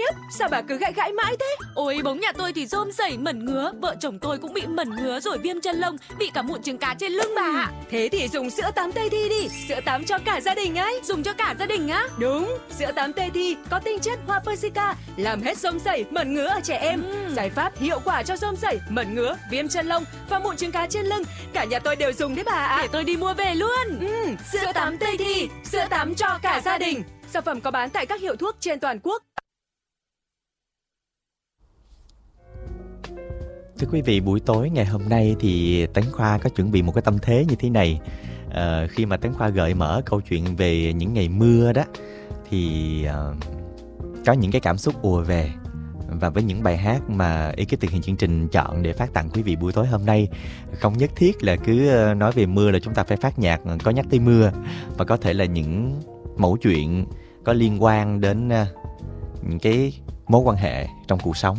Sao bà cứ gãi gãi mãi thế? Ôi, bóng nhà tôi thì rôm rẩy mẩn ngứa. Vợ chồng tôi cũng bị mẩn ngứa rồi viêm chân lông, bị cả mụn trứng cá trên lưng bà ạ. Thế thì dùng sữa tắm Tây Thi đi. Sữa tắm cho cả gia đình ấy. Dùng cho cả gia đình á? Đúng, sữa tắm Tây Thi có tinh chất hoa Persica, làm hết rôm rẩy, mẩn ngứa ở trẻ em. Giải pháp hiệu quả cho rôm rẩy, mẩn ngứa, viêm chân lông và mụn trứng cá trên lưng. Cả nhà tôi đều dùng đấy bà ạ. Để tôi đi mua về luôn. Sữa tắm Tây Thi, sữa tắm cho cả gia đình. Sản phẩm có bán tại các hiệu thuốc trên toàn quốc. Thưa quý vị, buổi tối ngày hôm nay thì Tấn Khoa có chuẩn bị một cái tâm thế như thế này. Khi mà Tấn Khoa gợi mở câu chuyện về những ngày mưa đó, thì có những cái cảm xúc ùa về. Và với những bài hát mà ekip thực hiện chương trình chọn để phát tặng quý vị buổi tối hôm nay, không nhất thiết là cứ nói về mưa là chúng ta phải phát nhạc có nhắc tới mưa, mà có thể là những mẩu chuyện có liên quan đến những cái mối quan hệ trong cuộc sống,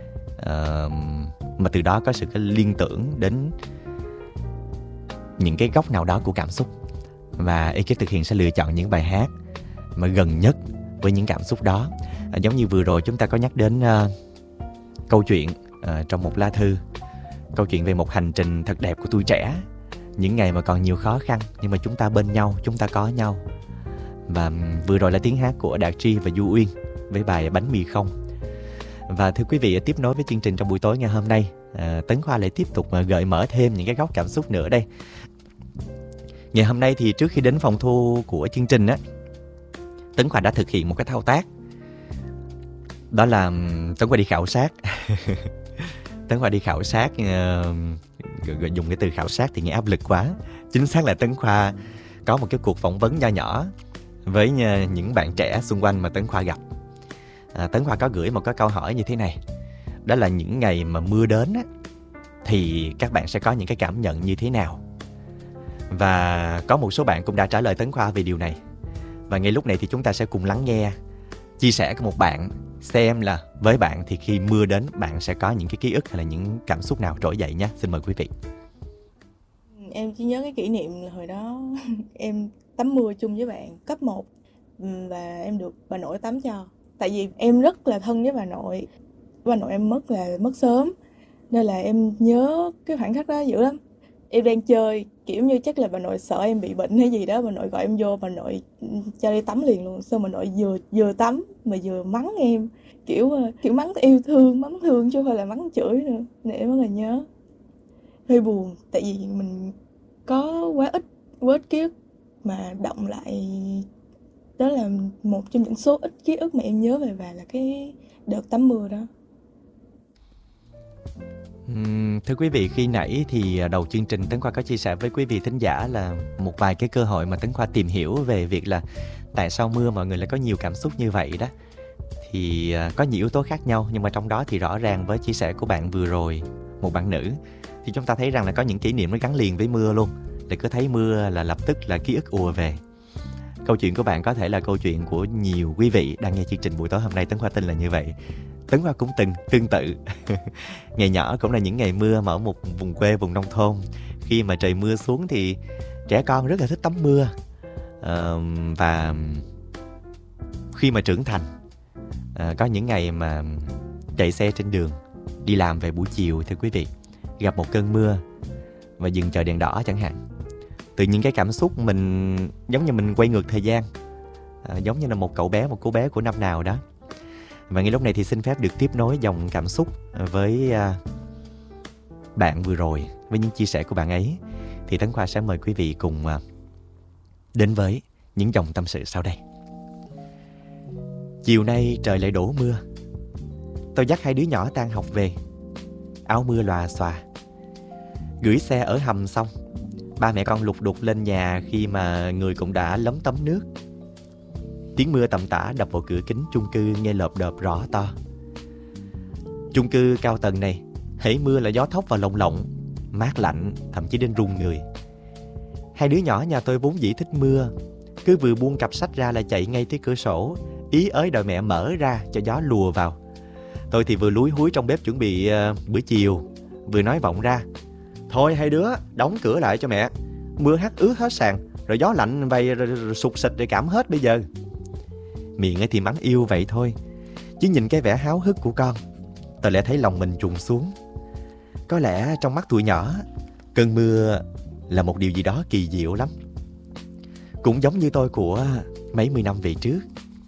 mà từ đó có sự liên tưởng đến những cái góc nào đó của cảm xúc. Và ekip thực hiện sẽ lựa chọn những bài hát mà gần nhất với những cảm xúc đó. Giống như vừa rồi chúng ta có nhắc đến câu chuyện trong một lá thư, câu chuyện về một hành trình thật đẹp của tuổi trẻ, những ngày mà còn nhiều khó khăn nhưng mà chúng ta bên nhau, chúng ta có nhau. Và vừa rồi là tiếng hát của Đạt Tri và Du Uyên với bài Bánh Mì Không. Và thưa quý vị, tiếp nối với chương trình trong buổi tối ngày hôm nay, Tấn Khoa lại tiếp tục gợi mở thêm những cái góc cảm xúc nữa đây. Ngày hôm nay thì trước khi đến phòng thu của chương trình á, Tấn Khoa đã thực hiện một cái thao tác. Đó là Tấn Khoa đi khảo sát. Tấn Khoa đi khảo sát, dùng cái từ khảo sát thì nghe áp lực quá. Chính xác là Tấn Khoa có một cái cuộc phỏng vấn nho nhỏ với những bạn trẻ xung quanh mà Tấn Khoa gặp. Tấn Khoa có gửi một cái câu hỏi như thế này. Đó là những ngày mà mưa đến á, thì các bạn sẽ có những cái cảm nhận như thế nào? Và có một số bạn cũng đã trả lời Tấn Khoa về điều này. Và ngay lúc này thì chúng ta sẽ cùng lắng nghe chia sẻ của một bạn, xem là với bạn thì khi mưa đến bạn sẽ có những cái ký ức hay là những cảm xúc nào trỗi dậy nhé. Xin mời quý vị. Em chỉ nhớ cái kỷ niệm là hồi đó em tắm mưa chung với bạn cấp 1 và em được bà nội tắm cho. Tại vì em rất là thân với bà nội. Bà nội em mất sớm nên là em nhớ cái khoảnh khắc đó dữ lắm. Em đang chơi, kiểu như chắc là bà nội sợ em bị bệnh hay gì đó, bà nội gọi em vô, bà nội cho đi tắm liền luôn. Xong bà nội vừa tắm mà vừa mắng em, kiểu mắng yêu thương, mắng thương chứ không phải là mắng chửi nữa. Nên em rất là nhớ. Hơi buồn, tại vì mình có quá ít ký ức mà động lại. Đó là một trong những số ít ký ức mà em nhớ về và là cái đợt tắm mưa đó. Thưa quý vị, khi nãy thì đầu chương trình Tấn Khoa có chia sẻ với quý vị thính giả là một vài cái cơ hội mà Tấn Khoa tìm hiểu về việc là tại sao mưa mọi người lại có nhiều cảm xúc như vậy đó. Thì có nhiều yếu tố khác nhau, nhưng mà trong đó thì rõ ràng với chia sẻ của bạn vừa rồi, một bạn nữ, thì chúng ta thấy rằng là có những kỷ niệm nó gắn liền với mưa luôn. Để cứ thấy mưa là lập tức là ký ức ùa về. Câu chuyện của bạn có thể là câu chuyện của nhiều quý vị đang nghe chương trình buổi tối hôm nay. Tấn Khoa tin là như vậy. Tấn Khoa cũng từng tương tự. Ngày nhỏ cũng là những ngày mưa mà ở một vùng quê, vùng nông thôn. Khi mà trời mưa xuống thì trẻ con rất là thích tắm mưa. Và khi mà trưởng thành, có những ngày mà chạy xe trên đường, đi làm về buổi chiều, thưa quý vị, gặp một cơn mưa và dừng chờ đèn đỏ chẳng hạn. Từ những cái cảm xúc mình giống như mình quay ngược thời gian, giống như là một cậu bé, một cô bé của năm nào đó. Và ngay lúc này thì xin phép được tiếp nối dòng cảm xúc với bạn vừa rồi, với những chia sẻ của bạn ấy. Thì Tấn Khoa sẽ mời quý vị cùng đến với những dòng tâm sự sau đây. Chiều nay trời lại đổ mưa. Tôi dắt hai đứa nhỏ tan học về, áo mưa lòa xòa. Gửi xe ở hầm xong, ba mẹ con lục đục lên nhà khi mà người cũng đã lấm tấm nước. Tiếng mưa tầm tã đập vào cửa kính chung cư nghe lợp đợp rõ to. Chung cư cao tầng này, hễ mưa là gió thốc vào lồng lộng, mát lạnh, thậm chí đến run người. Hai đứa nhỏ nhà tôi vốn dĩ thích mưa, cứ vừa buông cặp sách ra là chạy ngay tới cửa sổ, ý ới đòi mẹ mở ra cho gió lùa vào. Tôi thì vừa lúi húi trong bếp chuẩn bị bữa chiều, vừa nói vọng ra: thôi hai đứa đóng cửa lại cho mẹ, mưa hắt ướt hết sàn, rồi gió lạnh vầy rồi sụt xịt rồi cảm hết bây giờ. Miệng ấy thì mắng yêu vậy thôi, Chỉ nhìn cái vẻ háo hức của con, tôi lại thấy lòng mình trùng xuống. Có lẽ trong mắt tụi nhỏ, cơn mưa là một điều gì đó kỳ diệu lắm. Cũng giống như tôi của mấy mươi năm về trước.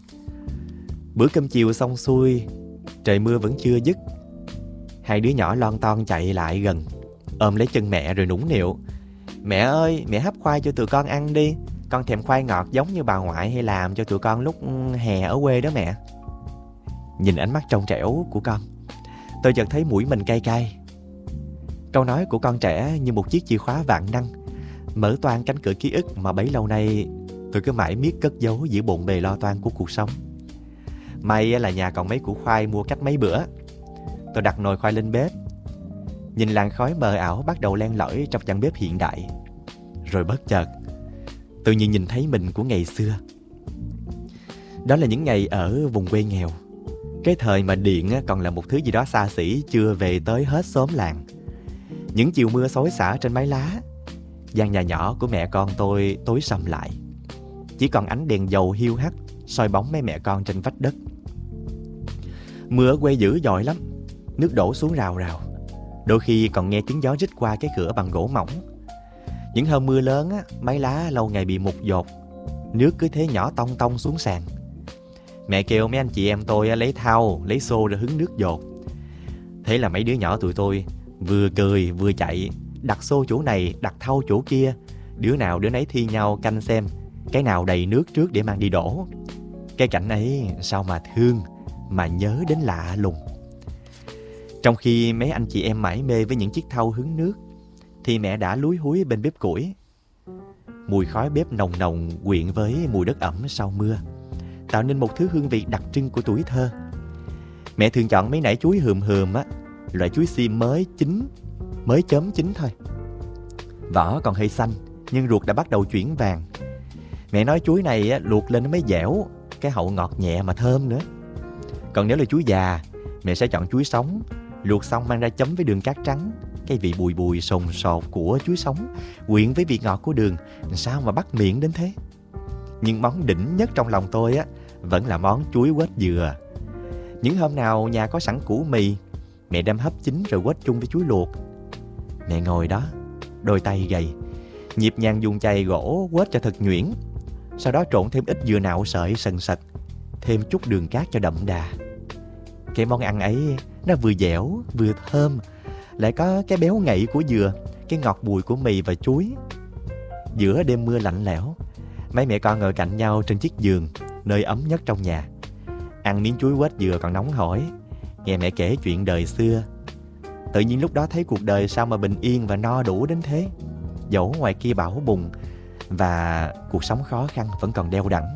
Bữa cơm chiều xong xuôi, trời mưa vẫn chưa dứt. Hai đứa nhỏ lon ton chạy lại gần, ôm lấy chân mẹ rồi nũng nịu: "Mẹ ơi, mẹ hấp khoai cho tụi con ăn đi. Con thèm khoai ngọt giống như bà ngoại hay làm cho tụi con lúc hè ở quê đó mẹ." Nhìn ánh mắt trong trẻo của con, tôi chợt thấy mũi mình cay cay. Câu nói của con trẻ như một chiếc chìa khóa vạn năng, mở toang cánh cửa ký ức mà bấy lâu nay tôi cứ mãi miết cất giấu giữa bộn bề lo toan của cuộc sống. May là nhà còn mấy củ khoai mua cách mấy bữa. Tôi đặt nồi khoai lên bếp, nhìn làn khói mờ ảo bắt đầu len lỏi trong căn bếp hiện đại. Rồi bất chợt, tự nhiên nhìn thấy mình của ngày xưa. Đó là những ngày ở vùng quê nghèo, cái thời mà điện còn là một thứ gì đó xa xỉ chưa về tới hết xóm làng. Những chiều mưa xối xả trên mái lá, gian nhà nhỏ của mẹ con tôi tối sầm lại. Chỉ còn ánh đèn dầu hiu hắt soi bóng mấy mẹ con trên vách đất. Mưa ở quê dữ dội lắm, nước đổ xuống rào rào. Đôi khi còn nghe tiếng gió rít qua cái cửa bằng gỗ mỏng. Những hôm mưa lớn, mái lá lâu ngày bị mục dột, nước cứ thế nhỏ tông tông xuống sàn. Mẹ kêu mấy anh chị em tôi lấy thau, lấy xô rồi hứng nước dột. Thế là mấy đứa nhỏ tụi tôi vừa cười vừa chạy, đặt xô chỗ này, đặt thau chỗ kia. Đứa nào đứa nấy thi nhau canh xem cái nào đầy nước trước để mang đi đổ. Cái cảnh ấy sao mà thương, mà nhớ đến lạ lùng. Trong khi mấy anh chị em mải mê với những chiếc thau hứng nước, thì mẹ đã lúi húi bên bếp củi. Mùi khói bếp nồng nồng quyện với mùi đất ẩm sau mưa, tạo nên một thứ hương vị đặc trưng của tuổi thơ. Mẹ thường chọn mấy nải chuối hườm hườm á, loại chuối xiêm mới chín, mới chớm chín thôi. Vỏ còn hơi xanh, nhưng ruột đã bắt đầu chuyển vàng. Mẹ nói chuối này á, luộc lên nó mới dẻo, cái hậu ngọt nhẹ mà thơm nữa. Còn nếu là chuối già, mẹ sẽ chọn chuối sống, luộc xong mang ra chấm với đường cát trắng. Cái vị bùi bùi sồn sột của chuối sống quyện với vị ngọt của đường, sao mà bắt miệng đến thế. Nhưng món đỉnh nhất trong lòng tôi á vẫn là món chuối quết dừa. Những hôm nào nhà có sẵn củ mì, mẹ đem hấp chín rồi quết chung với chuối luộc. Mẹ ngồi đó, đôi tay gầy, nhịp nhàng dùng chày gỗ quết cho thật nhuyễn. Sau đó trộn thêm ít dừa nạo sợi sần sật, thêm chút đường cát cho đậm đà. Cái món ăn ấy nó vừa dẻo vừa thơm, lại có cái béo ngậy của dừa, cái ngọt bùi của mì và chuối. Giữa đêm mưa lạnh lẽo, mấy mẹ con ngồi cạnh nhau trên chiếc giường, nơi ấm nhất trong nhà, ăn miếng chuối quết dừa còn nóng hổi, nghe mẹ kể chuyện đời xưa. Tự nhiên lúc đó thấy cuộc đời sao mà bình yên và no đủ đến thế. Dẫu ngoài kia bão bùng và cuộc sống khó khăn vẫn còn đeo đẳng.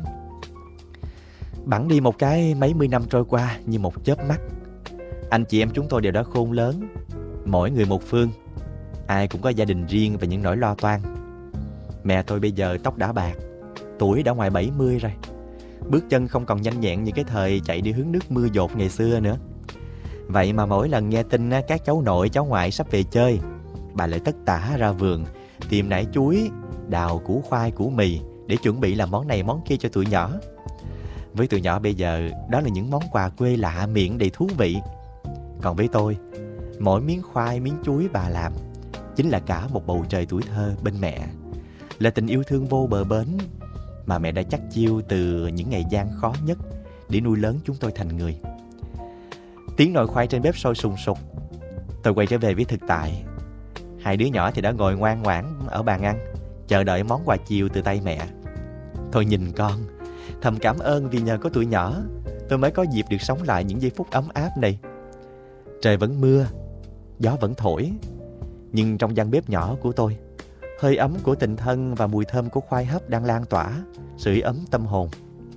Bẵng đi một cái mấy mươi năm trôi qua như một chớp mắt. Anh chị em chúng tôi đều đã khôn lớn, mỗi người một phương, ai cũng có gia đình riêng và những nỗi lo toan. Mẹ tôi bây giờ tóc đã bạc, tuổi đã ngoài 70 rồi. Bước chân không còn nhanh nhẹn như cái thời chạy đi hứng nước mưa dột ngày xưa nữa. Vậy mà mỗi lần nghe tin các cháu nội cháu ngoại sắp về chơi, bà lại tất tả ra vườn tìm nải chuối, đào củ khoai củ mì để chuẩn bị làm món này món kia cho tụi nhỏ. Với tụi nhỏ bây giờ, đó là những món quà quê lạ miệng đầy thú vị. Còn với tôi, mỗi miếng khoai miếng chuối bà làm chính là cả một bầu trời tuổi thơ bên mẹ, là tình yêu thương vô bờ bến mà mẹ đã chắt chiu từ những ngày gian khó nhất để nuôi lớn chúng tôi thành người. Tiếng nồi khoai trên bếp sôi sùng sục. Tôi quay trở về với thực tại. Hai đứa nhỏ thì đã ngồi ngoan ngoãn ở bàn ăn, chờ đợi món quà chiều từ tay mẹ. Tôi nhìn con, thầm cảm ơn vì nhờ có tụi nhỏ, tôi mới có dịp được sống lại những giây phút ấm áp này. Trời vẫn mưa, gió vẫn thổi, nhưng trong gian bếp nhỏ của tôi, hơi ấm của tình thân và mùi thơm của khoai hấp đang lan tỏa, sưởi ấm tâm hồn.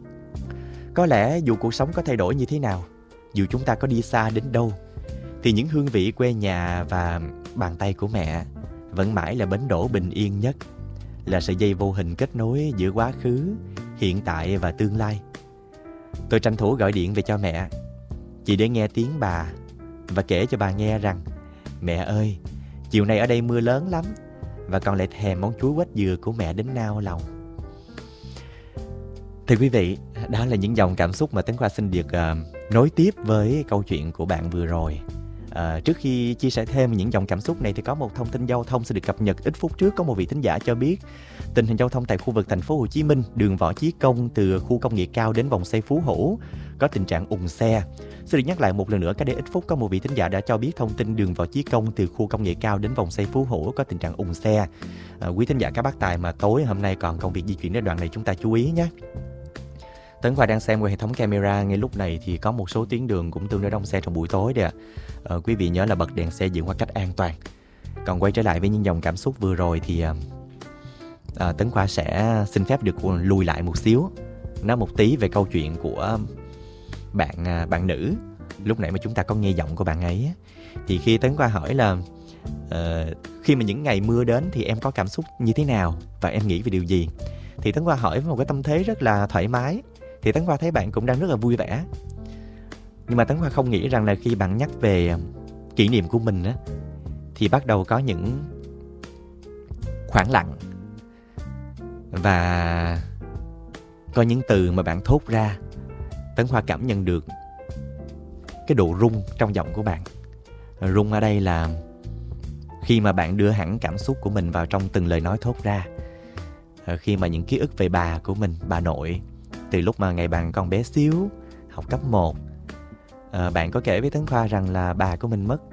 Có lẽ dù cuộc sống có thay đổi như thế nào, dù chúng ta có đi xa đến đâu, thì những hương vị quê nhà và bàn tay của mẹ vẫn mãi là bến đỗ bình yên nhất, là sợi dây vô hình kết nối giữa quá khứ, hiện tại và tương lai. Tôi tranh thủ gọi điện về cho mẹ, chỉ để nghe tiếng bà và kể cho bà nghe rằng: mẹ ơi, chiều nay ở đây mưa lớn lắm, và con lại thèm món chuối quết dừa của mẹ đến nao lòng. Thưa quý vị, Đó là những dòng cảm xúc mà Tấn Khoa xin được nối tiếp với câu chuyện của bạn vừa rồi. Trước khi chia sẻ thêm những dòng cảm xúc này thì có một thông tin giao thông sẽ được cập nhật ít phút trước. Có một vị thính giả cho biết tình hình giao thông tại khu vực thành phố Hồ Chí Minh, đường Võ Chí Công từ khu công nghệ cao đến vòng xoay Phú Hữu có tình trạng ùn xe. Xin được nhắc lại một lần nữa, cách đây ít phút có một vị thính giả đã cho biết thông tin đường Võ Chí Công từ khu công nghệ cao đến vòng xoay Phú Hữu có tình trạng ùn xe. Quý thính giả các bác tài mà tối hôm nay còn công việc di chuyển đến đoạn này chúng ta chú ý nhé. Tấn Khoa đang xem qua hệ thống camera ngay lúc này thì có một số tuyến đường cũng tương đối đông xe trong buổi tối đấy ạ. Quý vị nhớ là bật đèn xe giữ khoảng cách an toàn. Còn quay trở lại với những dòng cảm xúc vừa rồi thì Tấn Khoa sẽ xin phép được lùi lại một xíu, nói một tí về câu chuyện của bạn nữ lúc nãy mà chúng ta có nghe giọng của bạn ấy. Thì khi Tấn Khoa hỏi là khi mà những ngày mưa đến thì em có cảm xúc như thế nào và em nghĩ về điều gì, thì Tấn Khoa hỏi với một cái tâm thế rất là thoải mái. Thì Tấn Khoa thấy bạn cũng đang rất là vui vẻ. Nhưng mà Tấn Khoa không nghĩ rằng là khi bạn nhắc về kỷ niệm của mình á, thì bắt đầu có những khoảng lặng và có những từ mà bạn thốt ra. Tấn Khoa cảm nhận được cái độ rung trong giọng của bạn. Rung ở đây là khi mà bạn đưa hẳn cảm xúc của mình vào trong từng lời nói thốt ra. Khi mà những ký ức về bà của mình, bà nội, từ lúc mà ngày bạn còn bé xíu, học cấp 1, bạn có kể với Tấn Khoa rằng là bà của mình mất